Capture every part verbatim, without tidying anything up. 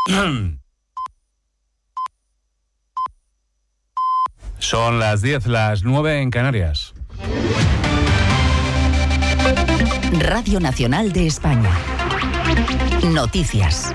Son las diez, las nueve en Canarias. Radio Nacional de España. Noticias.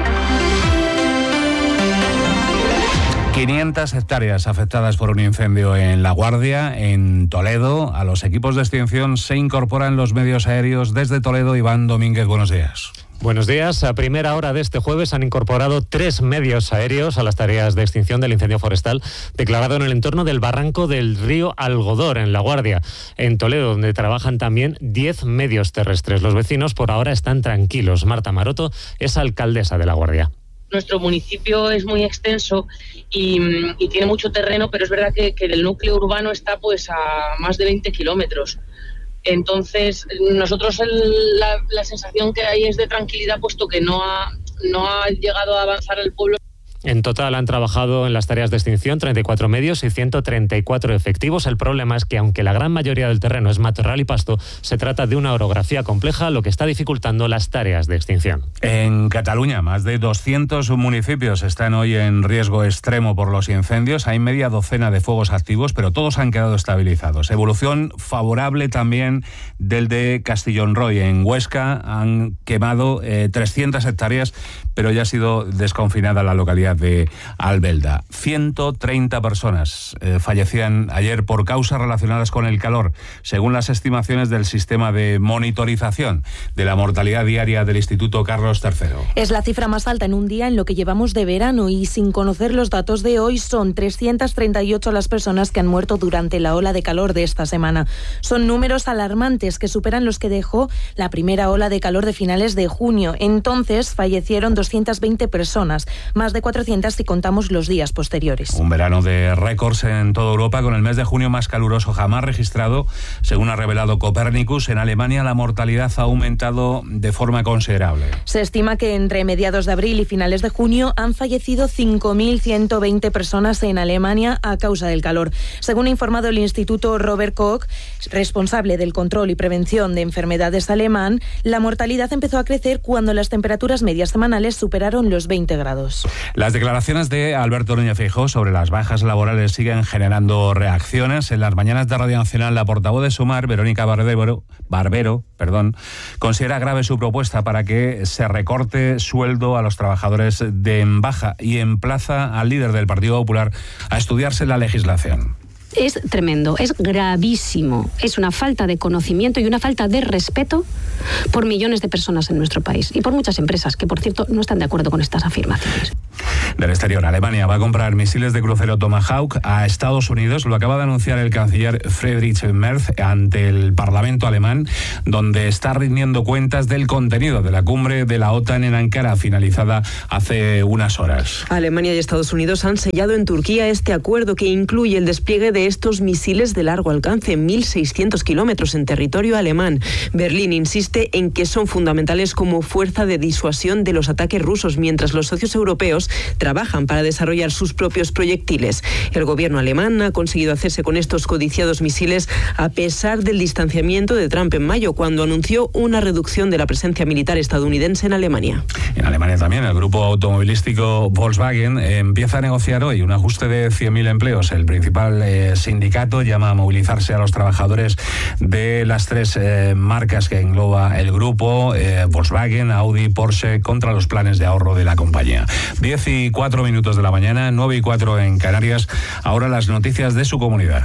quinientas hectáreas afectadas por un incendio en La Guardia, en Toledo. A los equipos de extinción se incorporan los medios aéreos desde Toledo. Iván Domínguez, buenos días. Buenos días. A primera hora de este jueves han incorporado tres medios aéreos a las tareas de extinción del incendio forestal declarado en el entorno del barranco del río Algodor, en La Guardia. En Toledo, donde trabajan también diez medios terrestres. Los vecinos por ahora están tranquilos. Marta Maroto es alcaldesa de La Guardia. Nuestro municipio es muy extenso y, y tiene mucho terreno, pero es verdad que, que el núcleo urbano está pues a más de veinte kilómetros. Entonces, nosotros el, la, la sensación que hay es de tranquilidad, puesto que no ha, no ha llegado a avanzar el pueblo. En total han trabajado en las tareas de extinción treinta y cuatro medios y ciento treinta y cuatro efectivos. El problema es que, aunque la gran mayoría del terreno es matorral y pasto, se trata de una orografía compleja, lo que está dificultando las tareas de extinción. En Cataluña, más de doscientos municipios están hoy en riesgo extremo por los incendios. Hay media docena de fuegos activos, pero todos han quedado estabilizados. Evolución favorable también del de Castellón-Roy. En Huesca han quemado eh, trescientas hectáreas, pero ya ha sido desconfinada la localidad de Albelda. ciento treinta personas eh, fallecían ayer por causas relacionadas con el calor, según las estimaciones del sistema de monitorización de la mortalidad diaria del Instituto Carlos tercero. Es la cifra más alta en un día en lo que llevamos de verano, y sin conocer los datos de hoy son trescientas treinta y ocho las personas que han muerto durante la ola de calor de esta semana. Son números alarmantes que superan los que dejó la primera ola de calor de finales de junio. Entonces fallecieron doscientas veinte personas, más de cuatrocientas si contamos los días posteriores. Un verano de récords en toda Europa, con el mes de junio más caluroso jamás registrado. Según ha revelado Copernicus, en Alemania la mortalidad ha aumentado de forma considerable. Se estima que entre mediados de abril y finales de junio han fallecido cinco mil ciento veinte personas en Alemania a causa del calor. Según ha informado el Instituto Robert Koch, responsable del control y prevención de enfermedades alemán, la mortalidad empezó a crecer cuando las temperaturas medias semanales superaron los veinte grados. Las declaraciones de Alberto Núñez Feijóo sobre las bajas laborales siguen generando reacciones. En las mañanas de Radio Nacional, la portavoz de Sumar, Verónica Barbero, Barbero, perdón, considera grave su propuesta para que se recorte sueldo a los trabajadores de en baja y emplaza al líder del Partido Popular a estudiarse la legislación. Es tremendo, es gravísimo, es una falta de conocimiento y una falta de respeto por millones de personas en nuestro país y por muchas empresas que, por cierto, no están de acuerdo con estas afirmaciones. Del exterior, Alemania va a comprar misiles de crucero Tomahawk a Estados Unidos. Lo acaba de anunciar el canciller Friedrich Merz ante el Parlamento alemán, donde está rindiendo cuentas del contenido de la cumbre de la OTAN en Ankara, finalizada hace unas horas. Alemania y Estados Unidos han sellado en Turquía este acuerdo que incluye el despliegue de estos misiles de largo alcance, mil seiscientos kilómetros en territorio alemán. Berlín insiste en que son fundamentales como fuerza de disuasión de los ataques rusos, mientras los socios europeos trabajan para desarrollar sus propios proyectiles. El gobierno alemán ha conseguido hacerse con estos codiciados misiles a pesar del distanciamiento de Trump en mayo, cuando anunció una reducción de la presencia militar estadounidense en Alemania. En Alemania también el grupo automovilístico Volkswagen eh, empieza a negociar hoy un ajuste de cien mil empleos. El principal eh, sindicato llama a movilizarse a los trabajadores de las tres eh, marcas que engloba el grupo, eh, Volkswagen, Audi, Porsche, contra los planes de ahorro de la compañía. diez y cuatro minutos de la mañana, nueve y cuatro en Canarias. Ahora las noticias de su comunidad.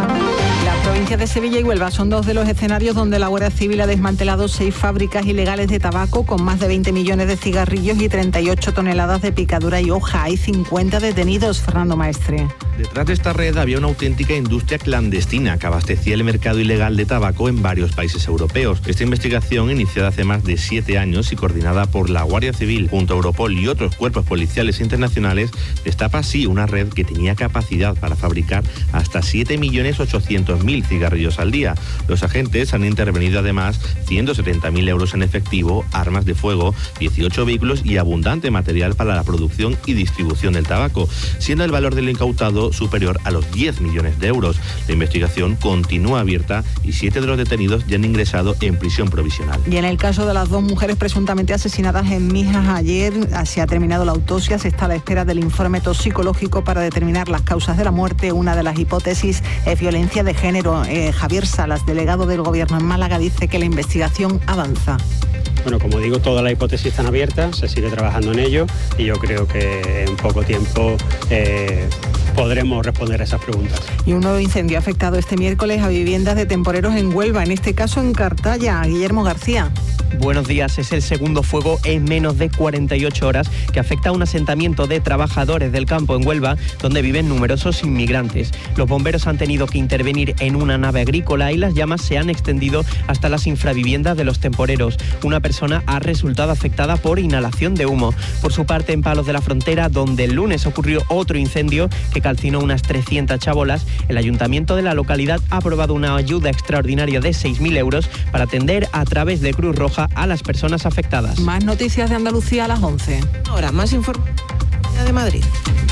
La provincia de Sevilla y Huelva son dos de los escenarios donde la Guardia Civil ha desmantelado seis fábricas ilegales de tabaco con más de veinte millones de cigarrillos y treinta y ocho toneladas de picadura y hoja. Hay cincuenta detenidos. Fernando Maestre. Detrás de esta red había una auténtica industria clandestina que abastecía el mercado ilegal de tabaco en varios países europeos. Esta investigación, iniciada hace más de siete años y coordinada por la Guardia Civil junto a Europol y otros cuerpos policiales internacionales, destapa así una red que tenía capacidad para fabricar hasta siete millones ochocientos mil mil cigarrillos al día. Los agentes han intervenido además ciento setenta mil euros en efectivo, armas de fuego, dieciocho vehículos y abundante material para la producción y distribución del tabaco, siendo el valor del incautado superior a los diez millones de euros. La investigación continúa abierta y siete de los detenidos ya han ingresado en prisión provisional. Y en el caso de las dos mujeres presuntamente asesinadas en Mijas ayer, se ha terminado la autopsia, se está a la espera del informe toxicológico para determinar las causas de la muerte. Una de las hipótesis es violencia de género. Eh, Javier Salas, delegado del Gobierno en Málaga, dice que la investigación avanza. Bueno, como digo, todas las hipótesis están abiertas, se sigue trabajando en ello y yo creo que en poco tiempo eh, podremos responder a esas preguntas. Y un nuevo incendio ha afectado este miércoles a viviendas de temporeros en Huelva, en este caso en Cartaya. Guillermo García. Buenos días, es el segundo fuego en menos de cuarenta y ocho horas que afecta a un asentamiento de trabajadores del campo en Huelva, donde viven numerosos inmigrantes. Los bomberos han tenido que intervenir en una nave agrícola y las llamas se han extendido hasta las infraviviendas de los temporeros. Una persona ha resultado afectada por inhalación de humo. Por su parte, en Palos de la Frontera, donde el lunes ocurrió otro incendio que calcinó unas trescientas chabolas, el ayuntamiento de la localidad ha aprobado una ayuda extraordinaria de seis mil euros para atender a través de Cruz Roja a las personas afectadas. Más noticias de Andalucía a las once. Ahora, más información de Madrid.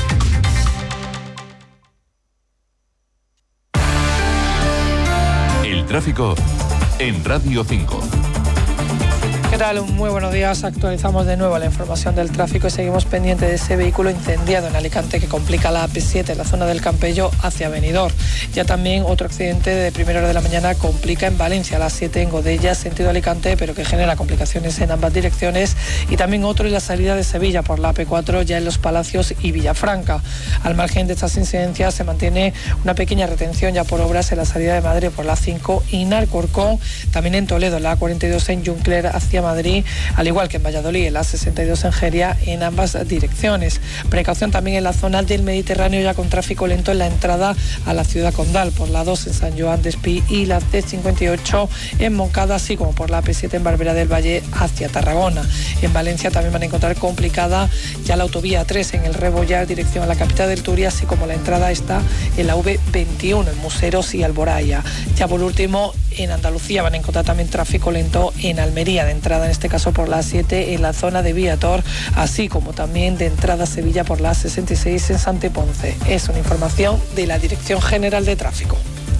El tráfico en Radio cinco. ¿Qué tal? Muy buenos días. Actualizamos de nuevo la información del tráfico y seguimos pendientes de ese vehículo incendiado en Alicante que complica la A P siete, la zona del Campello hacia Benidorm. Ya también otro accidente de primera hora de la mañana complica en Valencia, a las siete en Godella, sentido Alicante, pero que genera complicaciones en ambas direcciones. Y también otro en la salida de Sevilla por la A P cuatro, ya en Los Palacios y Villafranca. Al margen de estas incidencias se mantiene una pequeña retención ya por obras en la salida de Madrid por la A cinco y en Alcorcón, también en Toledo, la A cuarenta y dos en Juncler hacia Madrid, al igual que en Valladolid, en la sesenta y dos en Jeria, en ambas direcciones. Precaución también en la zona del Mediterráneo, ya con tráfico lento en la entrada a la ciudad condal, por la dos en San Joan de Espí y la C cincuenta y ocho en Moncada, así como por la A P siete en Barbera del Valle hacia Tarragona. En Valencia también van a encontrar complicada ya la autovía tres en el Rebollar, dirección a la capital del Turia, así como la entrada está en la V veintiuno en Museros y Alboraya. Ya por último, en Andalucía van a encontrar también tráfico lento en Almería, de entrada en este caso por la siete en la zona de Viator, así como también de entrada a Sevilla por la sesenta y seis en Santiponce. Es una información de la Dirección General de Tráfico.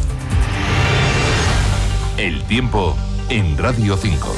El tiempo en Radio cinco.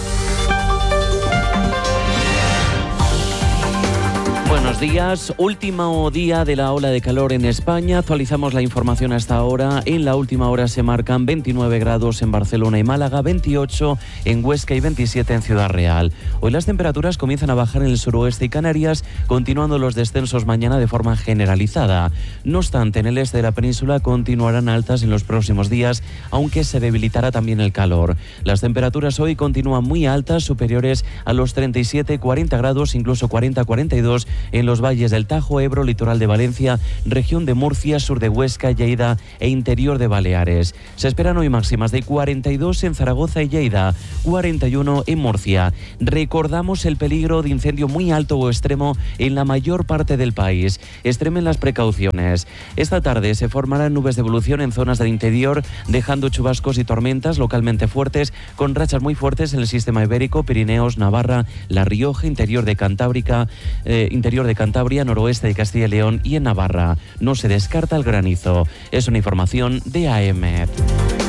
Buenos días, último día de la ola de calor en España. Actualizamos la información hasta ahora. En la última hora se marcan veintinueve grados en Barcelona y Málaga, veintiocho en Huesca y veintisiete en Ciudad Real. Hoy las temperaturas comienzan a bajar en el suroeste y Canarias, continuando los descensos mañana de forma generalizada. No obstante, en el este de la península continuarán altas en los próximos días, aunque se debilitará también el calor. Las temperaturas hoy continúan muy altas, superiores a los treinta y siete, cuarenta grados, incluso cuarenta, cuarenta y dos en los valles del Tajo, Ebro, litoral de Valencia, región de Murcia, sur de Huesca, Lleida e interior de Baleares. Se esperan hoy máximas de cuarenta y dos en Zaragoza y Lleida, cuarenta y uno en Murcia. Recordamos el peligro de incendio muy alto o extremo en la mayor parte del país. Extremen las precauciones. Esta tarde se formarán nubes de evolución en zonas del interior, dejando chubascos y tormentas localmente fuertes, con rachas muy fuertes en el sistema ibérico, Pirineos, Navarra, La Rioja, interior de Cantábrica, eh, interior de Cantabria, noroeste de Castilla y León y en Navarra. No se descarta el granizo. Es una información de A E M E T.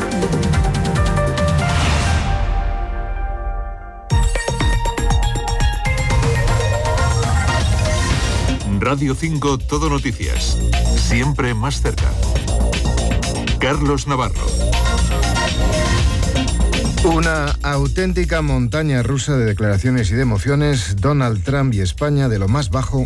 Radio cinco, Todo Noticias. Siempre más cerca. Carlos Navarro. Una auténtica montaña rusa de declaraciones y de emociones. Donald Trump y España de lo más bajo.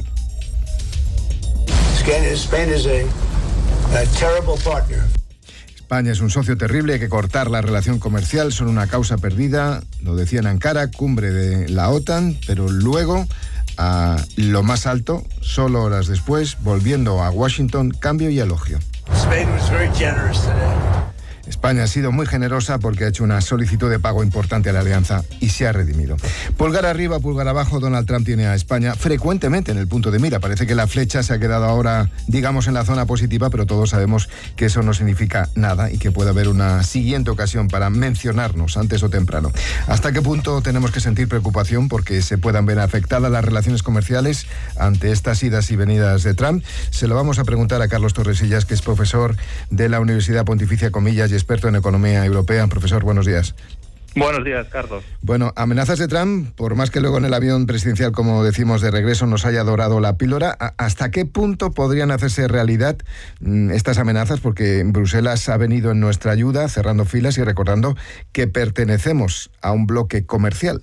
España es un socio terrible, hay que cortar la relación comercial, son una causa perdida, lo decía en Ankara, cumbre de la OTAN, pero luego, a lo más alto, solo horas después, volviendo a Washington, cambio y elogio. España ha sido muy generosa porque ha hecho una solicitud de pago importante a la alianza y se ha redimido. Pulgar arriba, pulgar abajo, Donald Trump tiene a España frecuentemente en el punto de mira. Parece que la flecha se ha quedado ahora, digamos, en la zona positiva, pero todos sabemos que eso no significa nada y que puede haber una siguiente ocasión para mencionarnos antes o temprano. ¿Hasta qué punto tenemos que sentir preocupación porque se puedan ver afectadas las relaciones comerciales ante estas idas y venidas de Trump? Se lo vamos a preguntar a Carlos Torresillas, que es profesor de la Universidad Pontificia Comillas y experto en economía europea. Profesor, buenos días. Buenos días, Carlos. Bueno, amenazas de Trump, por más que luego en el avión presidencial, como decimos, de regreso nos haya dorado la píldora, ¿hasta qué punto podrían hacerse realidad mmm, estas amenazas? Porque Bruselas ha venido en nuestra ayuda, cerrando filas y recordando que pertenecemos a un bloque comercial.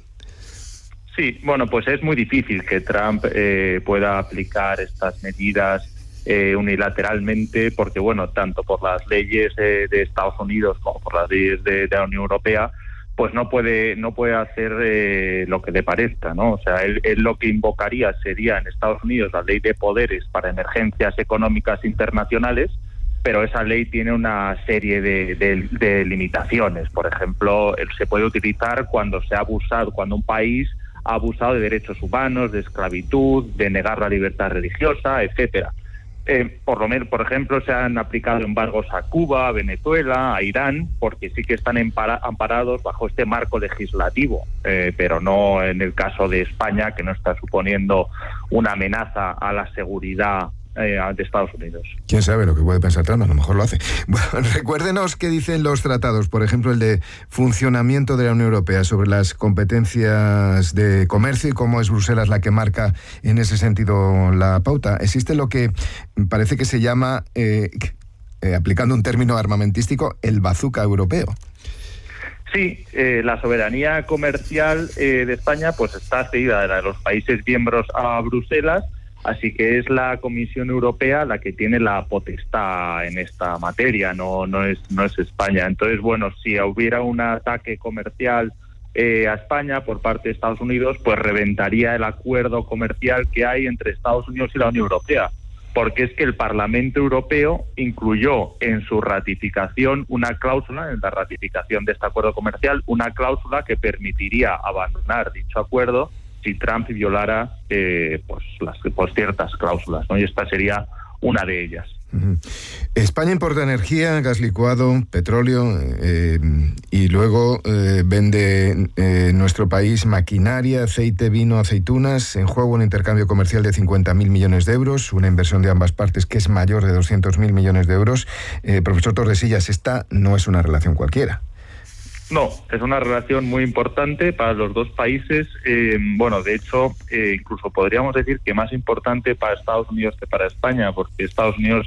Sí, bueno, pues es muy difícil que Trump eh, pueda aplicar estas medidas eh, unilateralmente, porque, bueno, tanto por las leyes eh, de Estados Unidos como por las leyes de, de la Unión Europea, pues no puede no puede hacer eh, lo que le parezca, ¿no? O sea, él, él lo que invocaría sería en Estados Unidos la ley de poderes para emergencias económicas internacionales, pero esa ley tiene una serie de, de, de limitaciones. Por ejemplo, él se puede utilizar cuando se ha abusado, cuando un país ha abusado de derechos humanos, de esclavitud, de negar la libertad religiosa, etcétera. Eh, por lo menos, por ejemplo, se han aplicado embargos a Cuba, a Venezuela, a Irán, porque sí que están empara- amparados bajo este marco legislativo, eh, pero no en el caso de España, que no está suponiendo una amenaza a la seguridad eh, de Estados Unidos. ¿Quién sabe lo que puede pensar Trump? A lo mejor lo hace. Bueno, recuérdenos qué dicen los tratados, por ejemplo, el de funcionamiento de la Unión Europea sobre las competencias de comercio y cómo es Bruselas la que marca en ese sentido la pauta. Existe lo que parece que se llama, eh, eh, aplicando un término armamentístico, el bazooka europeo. Sí, eh, la soberanía comercial eh, de España pues está cedida de la de los países miembros a Bruselas. Así que es la Comisión Europea la que tiene la potestad en esta materia, no no es no es España. Entonces, bueno, si hubiera un ataque comercial eh, a España por parte de Estados Unidos, pues reventaría el acuerdo comercial que hay entre Estados Unidos y la Unión Europea. Porque es que el Parlamento Europeo incluyó en su ratificación una cláusula, en la ratificación de este acuerdo comercial, una cláusula que permitiría abandonar dicho acuerdo si Trump violara eh, pues las pues ciertas cláusulas, ¿no? Y esta sería una de ellas. Uh-huh. España importa energía, gas licuado, petróleo eh, y luego eh, vende eh, nuestro país maquinaria, aceite, vino, aceitunas. En juego un intercambio comercial de cincuenta mil millones de euros, una inversión de ambas partes que es mayor de doscientos mil millones de euros. Eh, profesor Tordesillas, esta no es una relación cualquiera. No, es una relación muy importante para los dos países. Eh, bueno, de hecho, eh, incluso podríamos decir que más importante para Estados Unidos que para España, porque Estados Unidos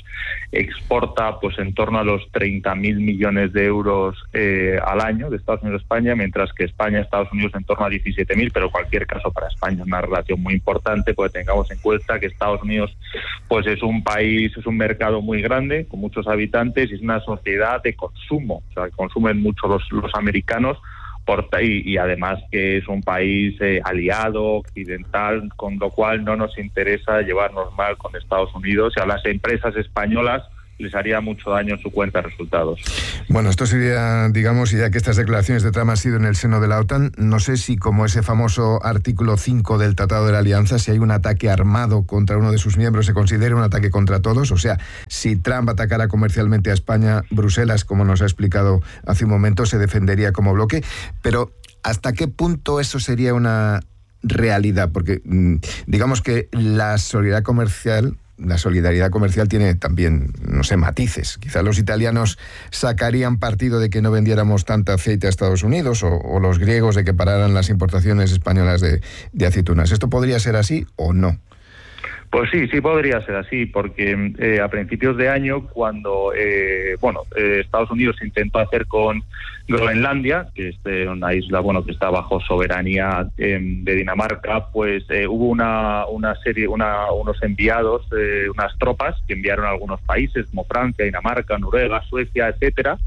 exporta pues en torno a los treinta mil millones de euros eh, al año de Estados Unidos a España, mientras que España, Estados Unidos en torno a diecisiete mil, pero en cualquier caso para España es una relación muy importante, porque tengamos en cuenta que Estados Unidos pues es un país, es un mercado muy grande, con muchos habitantes, y es una sociedad de consumo, o sea, que consumen mucho los, los americanos. Por, y, y además que es un país eh, aliado, occidental, con lo cual no nos interesa llevarnos mal con Estados Unidos, y a las empresas españolas les haría mucho daño en su cuenta de resultados. Bueno, esto sería, digamos, y ya que estas declaraciones de Trump han sido en el seno de la OTAN, no sé si como ese famoso artículo cinco del Tratado de la Alianza, si hay un ataque armado contra uno de sus miembros, se considera un ataque contra todos. O sea, si Trump atacara comercialmente a España, Bruselas, como nos ha explicado hace un momento, se defendería como bloque. Pero, ¿hasta qué punto eso sería una realidad? Porque digamos que la solidaridad comercial... La solidaridad comercial tiene también, no sé, matices. Quizá los italianos sacarían partido de que no vendiéramos tanto aceite a Estados Unidos, o, o los griegos de que pararan las importaciones españolas de, de aceitunas. ¿Esto podría ser así o no? Pues sí, sí podría ser así, porque eh, a principios de año, cuando eh, bueno eh, Estados Unidos intentó hacer con Groenlandia, que es eh, una isla bueno que está bajo soberanía eh, de Dinamarca, pues eh, hubo una una serie, una, unos enviados, eh, unas tropas que enviaron a algunos países como Francia, Dinamarca, Noruega, Suecia, etcétera.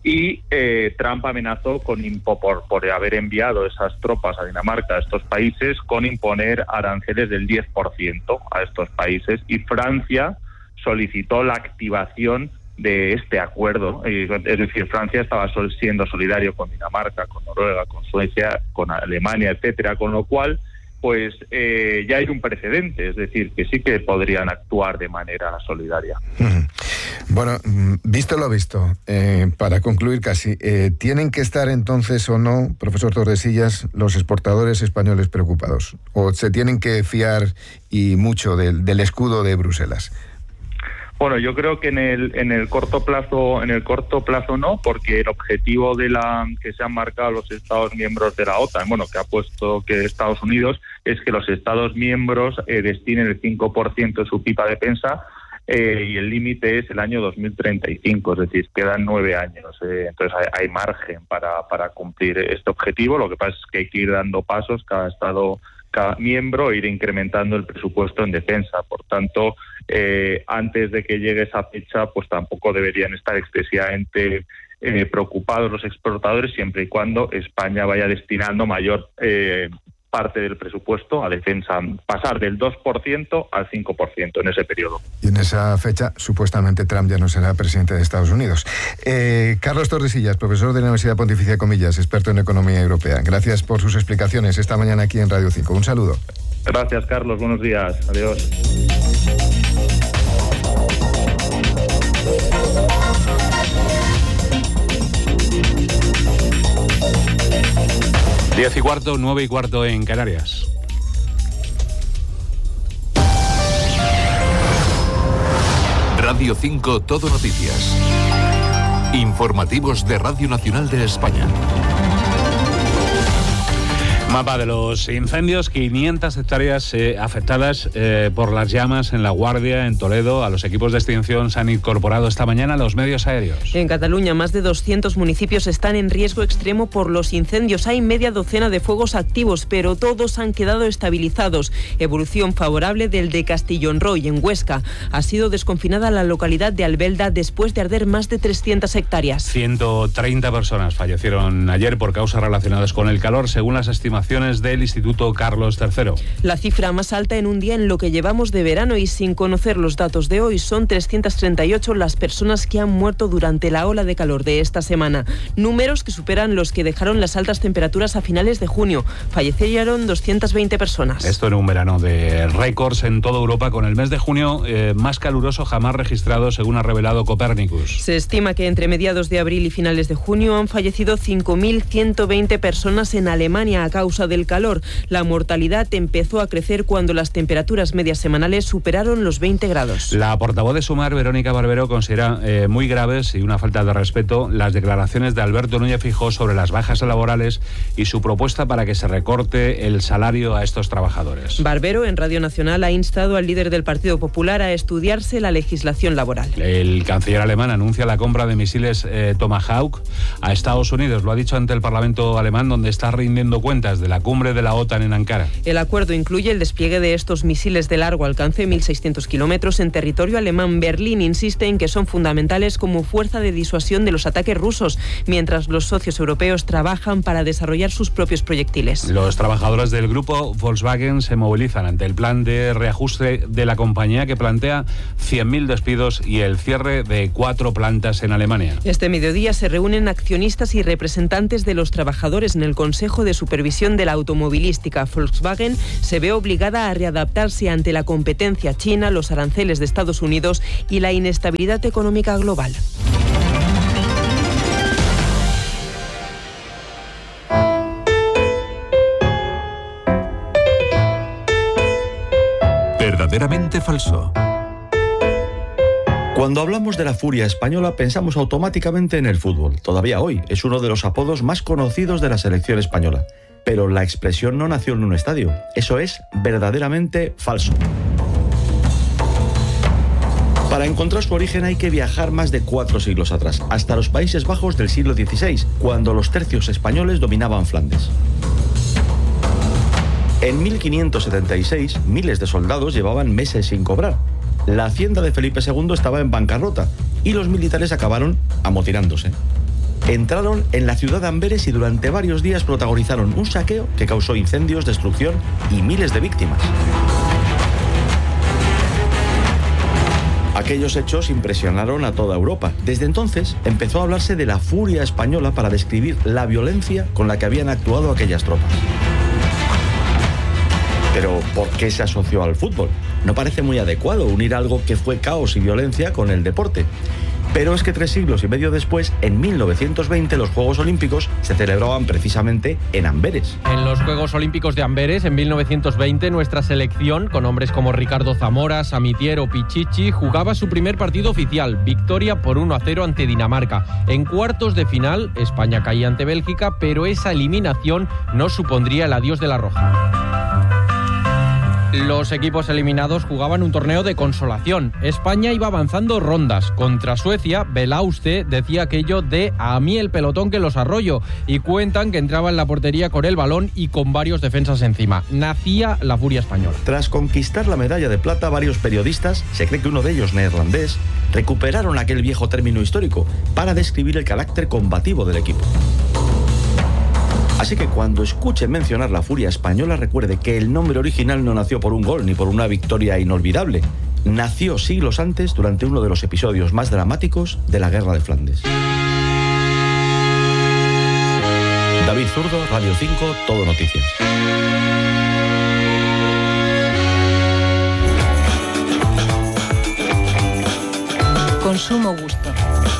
Y eh, Trump amenazó con impo, por, por haber enviado esas tropas a Dinamarca, a estos países, con imponer aranceles del diez por ciento a estos países. Y Francia solicitó la activación de este acuerdo. Es decir, Francia estaba siendo solidario con Dinamarca, con Noruega, con Suecia, con Alemania, etcétera, con lo cual pues eh, ya hay un precedente, es decir, que sí que podrían actuar de manera solidaria. Bueno, visto lo visto, eh, para concluir casi, eh, ¿tienen que estar entonces o no, profesor Tordesillas, los exportadores españoles preocupados? ¿O se tienen que fiar y mucho del, del escudo de Bruselas? Bueno, yo creo que en el en el corto plazo en el corto plazo no, porque el objetivo de la que se han marcado los Estados miembros de la OTAN, bueno, que ha puesto que Estados Unidos, es que los Estados miembros eh, destinen el cinco por ciento de su P I B a defensa, eh, y el límite es el año dos mil treinta y cinco, es decir, quedan nueve años. Eh, entonces hay, hay margen para para cumplir este objetivo. Lo que pasa es que hay que ir dando pasos, cada Estado, cada miembro, e ir incrementando el presupuesto en defensa. Por tanto, Eh, antes de que llegue esa fecha, pues tampoco deberían estar excesivamente eh, preocupados los exportadores, siempre y cuando España vaya destinando mayor eh, parte del presupuesto a defensa, pasar del dos por ciento al cinco por ciento en ese periodo. Y en esa fecha, supuestamente, Trump ya no será presidente de Estados Unidos. Eh, Carlos Tordesillas, profesor de la Universidad Pontificia de Comillas, experto en economía europea. Gracias por sus explicaciones esta mañana aquí en Radio cinco. Un saludo. Gracias, Carlos. Buenos días. Adiós. Diez y cuarto, nueve y cuarto en Canarias. Radio cinco Todo Noticias. Informativos de Radio Nacional de España. Mapa de los incendios, quinientas hectáreas eh, afectadas eh, por las llamas en La Guardia, en Toledo. A los equipos de extinción se han incorporado esta mañana los medios aéreos. En Cataluña, más de doscientos municipios están en riesgo extremo por los incendios. Hay media docena de fuegos activos, pero todos han quedado estabilizados. Evolución favorable del de Castellonroy, en Huesca. Ha sido desconfinada la localidad de Albelda después de arder más de trescientas hectáreas. ciento treinta personas fallecieron ayer por causas relacionadas con el calor, según las estimaciones del Instituto Carlos tercero. La cifra más alta en un día en lo que llevamos de verano, y sin conocer los datos de hoy, son trescientas treinta y ocho las personas que han muerto durante la ola de calor de esta semana. Números que superan los que dejaron las altas temperaturas a finales de junio. Fallecieron doscientas veinte personas. Esto en un verano de récords en toda Europa, con el mes de junio eh, más caluroso jamás registrado, según ha revelado Copernicus. Se estima que entre mediados de abril y finales de junio han fallecido cinco mil ciento veinte personas en Alemania a causa del calor. La mortalidad empezó a crecer cuando las temperaturas medias semanales superaron los veinte grados. La portavoz de Sumar, Verónica Barbero, considera eh, muy graves y una falta de respeto las declaraciones de Alberto Núñez Feijóo sobre las bajas laborales y su propuesta para que se recorte el salario a estos trabajadores. Barbero, en Radio Nacional, ha instado al líder del Partido Popular a estudiarse la legislación laboral. El canciller alemán anuncia la compra de misiles eh, Tomahawk a Estados Unidos. Lo ha dicho ante el Parlamento alemán, donde está rindiendo cuentas de la cumbre de la OTAN en Ankara. El acuerdo incluye el despliegue de estos misiles de largo alcance, mil seiscientos kilómetros, en territorio alemán. Berlín insiste en que son fundamentales como fuerza de disuasión de los ataques rusos, mientras los socios europeos trabajan para desarrollar sus propios proyectiles. Los trabajadores del grupo Volkswagen se movilizan ante el plan de reajuste de la compañía, que plantea cien mil despidos y el cierre de cuatro plantas en Alemania. Este mediodía se reúnen accionistas y representantes de los trabajadores en el Consejo de Supervisión de la Automovilística. Volkswagen se ve obligada a readaptarse ante la competencia china, los aranceles de Estados Unidos y la inestabilidad económica global. Verdaderamente falso. Cuando hablamos de la furia española, pensamos automáticamente en el fútbol. Todavía hoy es uno de los apodos más conocidos de la selección española. Pero la expresión no nació en un estadio. Eso es verdaderamente falso. Para encontrar su origen hay que viajar más de cuatro siglos atrás, hasta los Países Bajos del siglo dieciséis, cuando los tercios españoles dominaban Flandes. En mil quinientos setenta y seis, miles de soldados llevaban meses sin cobrar. La hacienda de Felipe segundo estaba en bancarrota y los militares acabaron amotinándose. Entraron en la ciudad de Amberes y durante varios días protagonizaron un saqueo que causó incendios, destrucción y miles de víctimas. Aquellos hechos impresionaron a toda Europa. Desde entonces empezó a hablarse de la furia española para describir la violencia con la que habían actuado aquellas tropas. Pero, ¿por qué se asoció al fútbol? No parece muy adecuado unir algo que fue caos y violencia con el deporte. Pero es que tres siglos y medio después, en mil novecientos veinte, los Juegos Olímpicos se celebraban precisamente en Amberes. En los Juegos Olímpicos de Amberes, en mil novecientos veinte, nuestra selección, con hombres como Ricardo Zamora, Samitier o Pichichi, jugaba su primer partido oficial, victoria por uno a cero ante Dinamarca. En cuartos de final, España caía ante Bélgica, pero esa eliminación no supondría el adiós de la Roja. Los equipos eliminados jugaban un torneo de consolación. España iba avanzando rondas. Contra Suecia, Belauste decía aquello de "a mí el pelotón que los arroyo", y cuentan que entraba en la portería con el balón y con varios defensas encima. Nacía la furia española. Tras conquistar la medalla de plata, varios periodistas, se cree que uno de ellos neerlandés, recuperaron aquel viejo término histórico para describir el carácter combativo del equipo. Así que cuando escuche mencionar la furia española, recuerde que el nombre original no nació por un gol ni por una victoria inolvidable. Nació siglos antes, durante uno de los episodios más dramáticos de la Guerra de Flandes. David Zurdo, Radio cinco, Todo Noticias. Consumo gusto.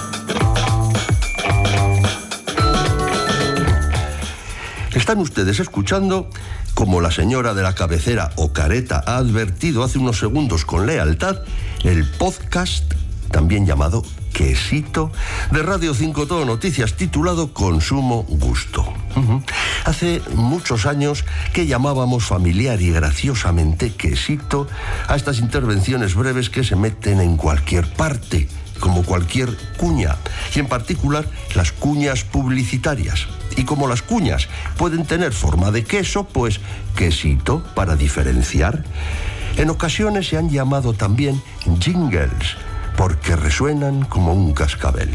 Están ustedes escuchando, como la señora de la cabecera o careta ha advertido hace unos segundos con lealtad, el podcast, también llamado Quesito, de Radio cinco Todo Noticias, titulado Consumo Gusto. Uh-huh. Hace muchos años que llamábamos familiar y graciosamente Quesito a estas intervenciones breves que se meten en cualquier parte, como cualquier cuña, y en particular las cuñas publicitarias. Y como las cuñas pueden tener forma de queso, pues quesito para diferenciar. En ocasiones se han llamado también jingles, porque resuenan como un cascabel.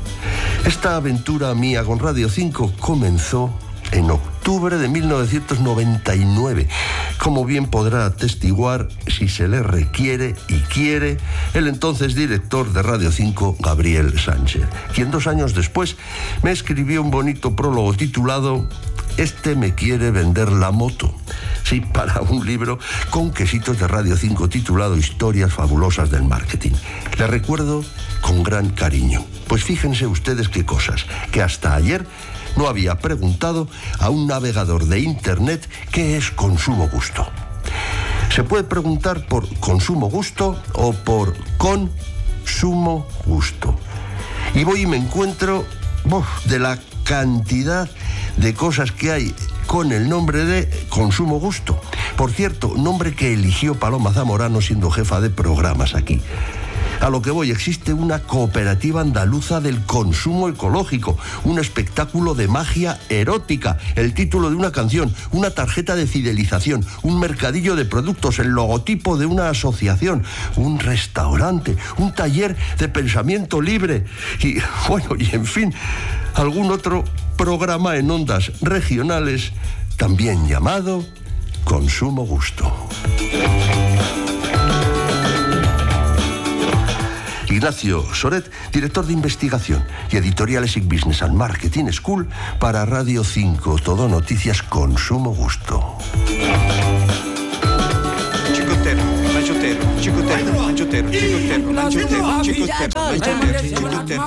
Esta aventura mía con Radio cinco comenzó en octubre de mil novecientos noventa y nueve, como bien podrá atestiguar, si se le requiere y quiere, el entonces director de Radio cinco, Gabriel Sánchez, quien dos años después me escribió un bonito prólogo titulado "Este me quiere vender la moto". Sí, para un libro con quesitos de Radio cinco titulado Historias fabulosas del marketing. Le recuerdo con gran cariño. Pues fíjense ustedes qué cosas, que hasta ayer no había preguntado a un navegador de internet qué es consumo gusto. Se puede preguntar por consumo gusto o por consumo gusto. Y voy y me encuentro uf, de la cantidad de cosas que hay con el nombre de consumo gusto. Por cierto, nombre que eligió Paloma Zamorano siendo jefa de programas aquí. A lo que voy, existe una cooperativa andaluza del consumo ecológico, un espectáculo de magia erótica, el título de una canción, una tarjeta de fidelización, un mercadillo de productos, el logotipo de una asociación, un restaurante, un taller de pensamiento libre y, bueno, y en fin, algún otro programa en ondas regionales también llamado Consumo Gusto. Ignacio Soret, director de investigación y editorial E S I C Business and Marketing School para Radio cinco, Todo Noticias, Consumo Gusto. Chicotero, manchotero, chicotero, manchotero, chicotero, manchotero, chicotero,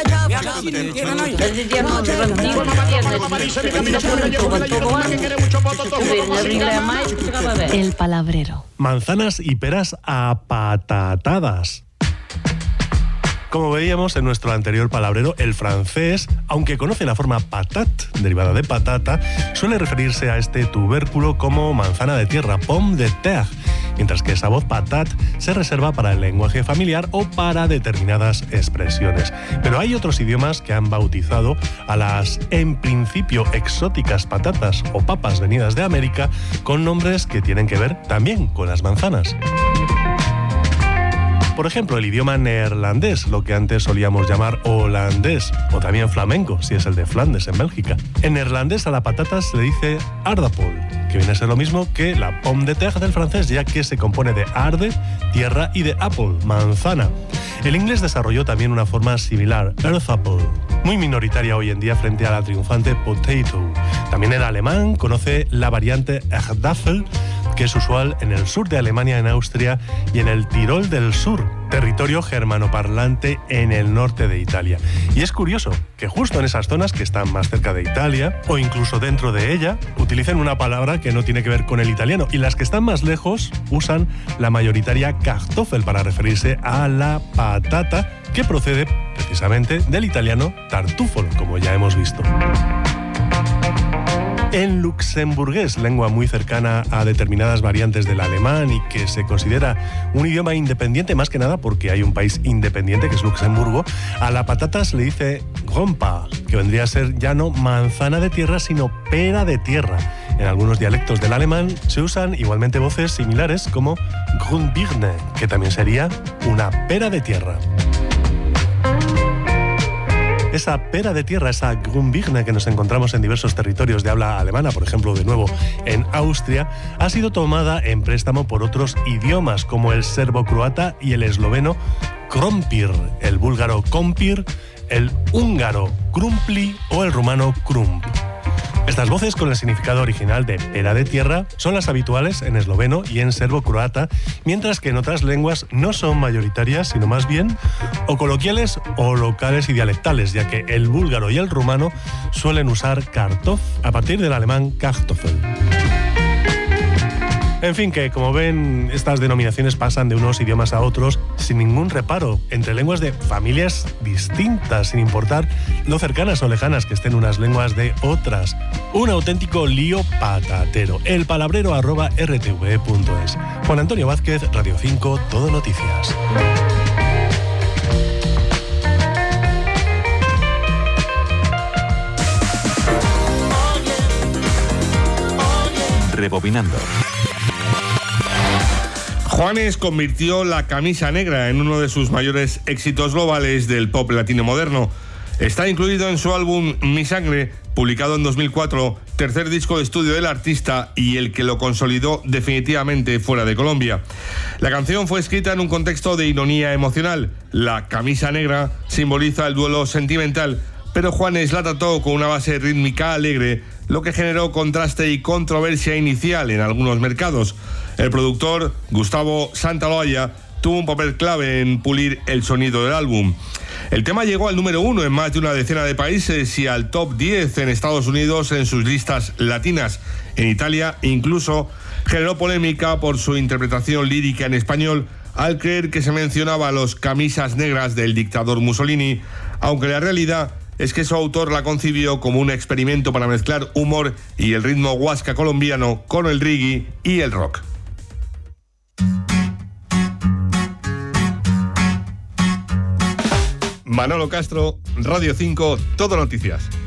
chicotero. El palabrero. Manzanas y peras apatatadas. Como veíamos en nuestro anterior palabrero, el francés, aunque conoce la forma patate, derivada de patata, suele referirse a este tubérculo como manzana de tierra, pomme de terre, mientras que esa voz patate se reserva para el lenguaje familiar o para determinadas expresiones. Pero hay otros idiomas que han bautizado a las, en principio, exóticas patatas o papas venidas de América con nombres que tienen que ver también con las manzanas. Por ejemplo, el idioma neerlandés, lo que antes solíamos llamar holandés, o también flamenco, si es el de Flandes, en Bélgica. En neerlandés a la patata se le dice aardappel, que viene a ser lo mismo que la pomme de terre del francés, ya que se compone de aarde, tierra, y de apple, manzana. El inglés desarrolló también una forma similar, earth apple, muy minoritaria hoy en día frente a la triunfante potato. También el alemán conoce la variante Erdäpfel, que es usual en el sur de Alemania, en Austria y en el Tirol del Sur, territorio germanoparlante en el norte de Italia. Y es curioso que justo en esas zonas que están más cerca de Italia, o incluso dentro de ella, utilicen una palabra que no tiene que ver con el italiano, y las que están más lejos usan la mayoritaria Kartoffel para referirse a la patata, que procede precisamente del italiano tartufolo, como ya hemos visto. En luxemburgués, lengua muy cercana a determinadas variantes del alemán y que se considera un idioma independiente, más que nada porque hay un país independiente que es Luxemburgo, a la patata se le dice grompa, que vendría a ser ya no manzana de tierra, sino pera de tierra. En algunos dialectos del alemán se usan igualmente voces similares como Grünbirne, que también sería una pera de tierra. Esa pera de tierra, esa Grünbirne que nos encontramos en diversos territorios de habla alemana, por ejemplo, de nuevo en Austria, ha sido tomada en préstamo por otros idiomas como el serbo-croata y el esloveno krompir, el búlgaro kompir, el húngaro krumpli o el rumano krump. Estas voces con el significado original de pera de tierra son las habituales en esloveno y en serbo-croata, mientras que en otras lenguas no son mayoritarias, sino más bien o coloquiales o locales y dialectales, ya que el búlgaro y el rumano suelen usar kartoff a partir del alemán Kartoffel. En fin, que como ven, estas denominaciones pasan de unos idiomas a otros sin ningún reparo, entre lenguas de familias distintas, sin importar lo cercanas o lejanas que estén unas lenguas de otras. Un auténtico lío patatero. El palabrero arroba r t v punto es. Juan Antonio Vázquez, Radio cinco, Todo Noticias. Rebobinando. Juanes convirtió la camisa negra en uno de sus mayores éxitos globales del pop latino moderno. Está incluido en su álbum Mi Sangre, publicado en dos mil cuatro, tercer disco de estudio del artista y el que lo consolidó definitivamente fuera de Colombia. La canción fue escrita en un contexto de ironía emocional. La camisa negra simboliza el duelo sentimental, pero Juanes la trató con una base rítmica alegre, lo que generó contraste y controversia inicial en algunos mercados. El productor, Gustavo Santaolalla, tuvo un papel clave en pulir el sonido del álbum. El tema llegó al número uno en más de una decena de países y al top diez en Estados Unidos en sus listas latinas. En Italia incluso generó polémica por su interpretación lírica en español, al creer que se mencionaba los camisas negras del dictador Mussolini, aunque la realidad es que su autor la concibió como un experimento para mezclar humor y el ritmo huasca colombiano con el reggae y el rock. Manolo Castro, Radio cinco, Todo Noticias.